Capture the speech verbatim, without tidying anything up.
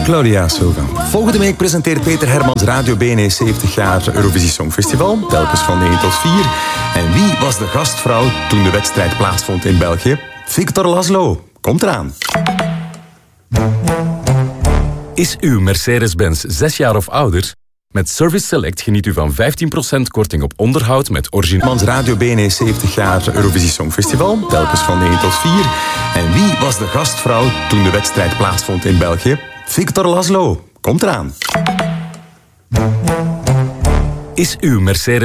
Claudia Silva. Volgende week presenteert Peter Hermans Radio B N zeventig jaar Eurovisie Songfestival, telkens van negen tot vier. En wie was de gastvrouw toen de wedstrijd plaatsvond in België? Victor Laszlo. Komt eraan. Is uw Mercedes-Benz zes jaar of ouder? Met Service Select geniet u van vijftien procent korting op onderhoud met origineel... Hermans Radio B N zeventig jaar Eurovisie Songfestival, telkens van negen tot vier. En wie was de gastvrouw toen de wedstrijd plaatsvond in België? Victor Laszlo. Komt eraan. Is uw Mercedes